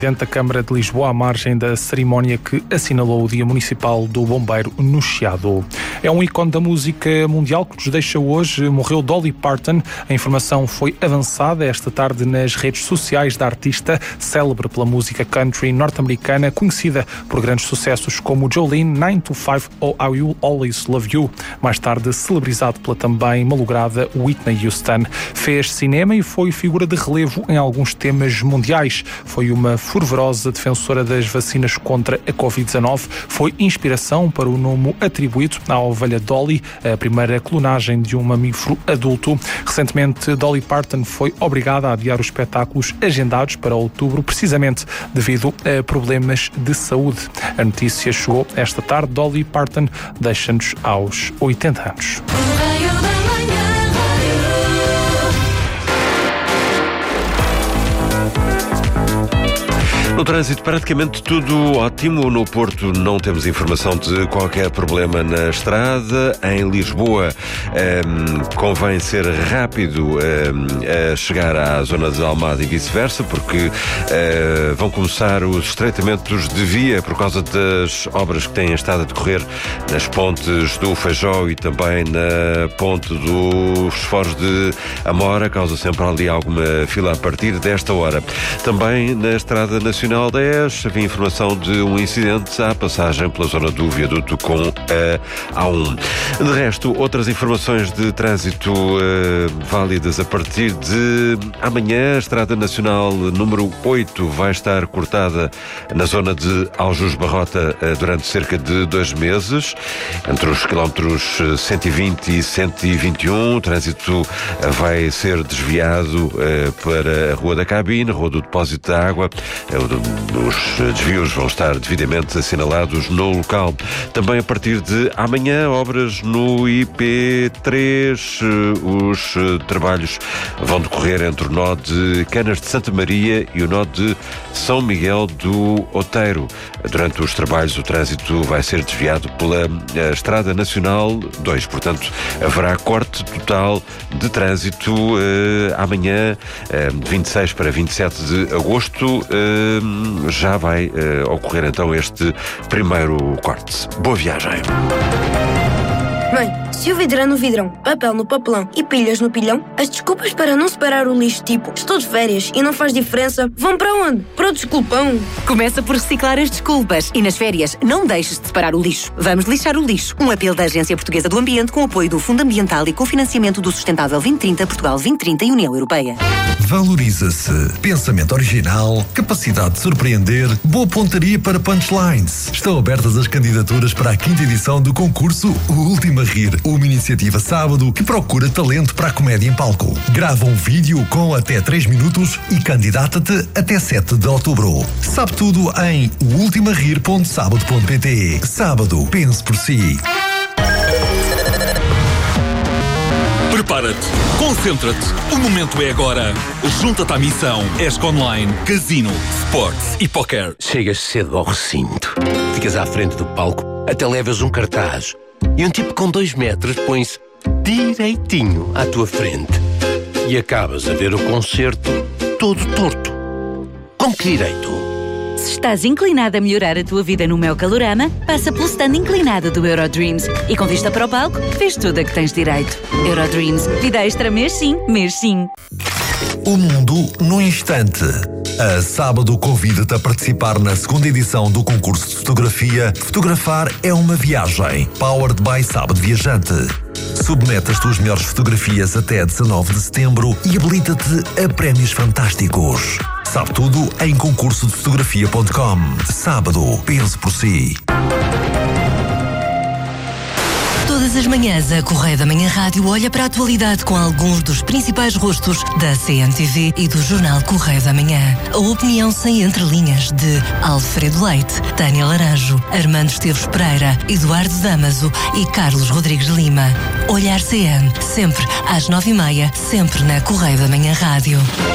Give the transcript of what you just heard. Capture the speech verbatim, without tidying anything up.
Dentro da Câmara de Lisboa, à margem da cerimónia que assinalou o Dia Municipal do Bombeiro no Chiado. É um ícone da música mundial que nos deixa hoje. Morreu Dolly Parton. A informação foi avançada esta tarde nas redes sociais da artista, célebre pela música country norte-americana, conhecida por grandes sucessos como Jolene, nine to five ou I Will Always Love You. Mais tarde, celebrizado pela também malograda Whitney Houston. Fez cinema e foi figura de relevo em alguns temas mundiais. Foi uma fervorosa defensora das vacinas contra a covid dezanove, foi inspiração para o nome atribuído à ovelha Dolly, a primeira clonagem de um mamífero adulto. Recentemente, Dolly Parton foi obrigada a adiar os espetáculos agendados para outubro, precisamente devido a problemas de saúde. A notícia chegou esta tarde. Dolly Parton deixa-nos aos oitenta anos. No trânsito, praticamente tudo ótimo. No Porto não temos informação de qualquer problema na estrada. Em Lisboa, um, convém ser rápido um, a chegar à zona de Almada e vice-versa, porque uh, vão começar os estreitamentos de via por causa das obras que têm estado a decorrer nas pontes do Feijó e também na ponte dos Foros de Amora. Causa sempre ali alguma fila a partir desta hora. Também na Estrada Nacional dez, havia informação de um incidente à passagem pela zona do viaduto com a A um. De resto, outras informações de trânsito uh, válidas a partir de amanhã. A Estrada Nacional número oito vai estar cortada na zona de Aljuz-Barrota uh, durante cerca de dois meses, entre os quilómetros cento e vinte e cento e vinte e um. O trânsito uh, vai ser desviado uh, para a Rua da Cabine, Rua do Depósito de Água. Uh, Os desvios vão estar devidamente assinalados no local. Também a partir de amanhã, obras no I P três. Os trabalhos vão decorrer entre o nó de Canas de Santa Maria e o nó de São Miguel do Outeiro. Durante os trabalhos, o trânsito vai ser desviado pela Estrada Nacional dois. Portanto, haverá corte total de trânsito uh, amanhã, uh, de vinte e seis para vinte e sete de agosto. Uh, já vai uh, ocorrer então este primeiro corte. Boa viagem. Mãe, se o vidro é no vidrão, papel no papelão e pilhas no pilhão, as desculpas para não separar o lixo, tipo estou de férias e não faz diferença, vão para onde? Para o desculpão. Começa por reciclar as desculpas e nas férias não deixes de separar o lixo. Vamos lixar o lixo. Um apelo da Agência Portuguesa do Ambiente com apoio do Fundo Ambiental e cofinanciamento do Sustentável vinte trinta, Portugal vinte trinta e União Europeia. Valoriza-se. Pensamento original, capacidade de surpreender, boa pontaria para punchlines. Estão abertas as candidaturas para a quinta edição do concurso O Último a Rir, uma iniciativa sábado que procura talento para a comédia em palco. Grava um vídeo com até três minutos e candidata-te até sete de outubro. Sabe tudo em o ultima rir ponto sábado ponto pt. Sábado, pense por si. Prepara-te, concentra-te, o momento é agora. Junta-te à missão ESC Online, Casino, Sports e Poker. Chegas cedo ao recinto, ficas à frente do palco, até levas um cartaz e um tipo com dois metros põe-se direitinho à tua frente e acabas a ver o concerto todo torto. Com que direito? Se estás inclinado a melhorar a tua vida no meu Calorama, passa pelo stand inclinado do Eurodreams e com vista para o palco, vês tudo a que tens direito. Eurodreams, vida extra mês sim, mês sim. O mundo no instante. A Sábado convida-te a participar na segunda edição do concurso de fotografia Fotografar é uma Viagem, powered by Sábado Viajante. Submete as tuas melhores fotografias até dezanove de setembro e habilita-te a prémios fantásticos. Sabe tudo em concurso de fotografia ponto com. Sábado, pense por si. Todas as manhãs, a Correio da Manhã Rádio olha para a atualidade com alguns dos principais rostos da C N T V e do jornal Correio da Manhã. A opinião sem entrelinhas de Alfredo Leite, Tânia Laranjo, Armando Esteves Pereira, Eduardo Damaso e Carlos Rodrigues Lima. Olhar C N, sempre às nove e meia, sempre na Correio da Manhã Rádio.